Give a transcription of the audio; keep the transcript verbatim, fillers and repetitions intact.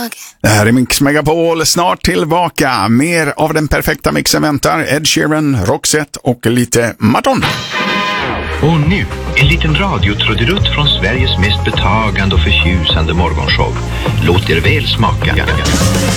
jag. Det här är Mix Megapol, snart tillbaka. Mer av den perfekta mixen väntar. Ed Sheeran, Roxette och lite Madonna. Och nu, en liten radiotrudelutt från Sveriges mest betagande och förtjusande morgonshow. Låt er väl smaka.